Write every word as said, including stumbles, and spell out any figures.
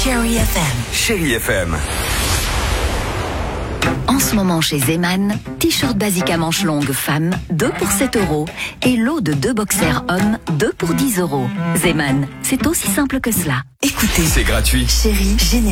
Chérie F M. Chérie F M. En ce moment chez Zeman, t-shirt basique à manches longues femme, deux pour sept euros. Et lot de deux boxers hommes, deux pour dix euros. Zeman, c'est aussi simple que cela. Écoutez, C'est gratuit. Chérie, générique.